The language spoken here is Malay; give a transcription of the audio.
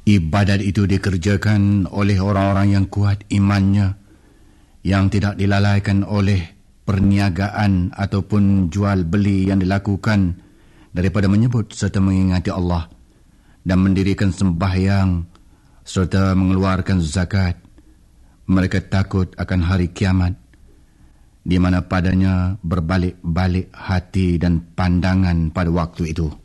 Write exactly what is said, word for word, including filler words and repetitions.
Ibadat itu dikerjakan oleh orang-orang yang kuat imannya, yang tidak dilalaikan oleh perniagaan ataupun jual beli yang dilakukan daripada menyebut serta mengingati Allah dan mendirikan sembahyang serta mengeluarkan zakat. Mereka takut akan hari kiamat, di mana padanya berbalik-balik hati dan pandangan pada waktu itu.